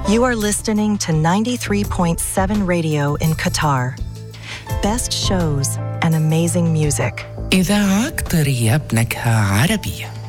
You are listening to 93.7 radio in Qatar. Best shows and amazing music. إذاعة طرية بنكهة عربية.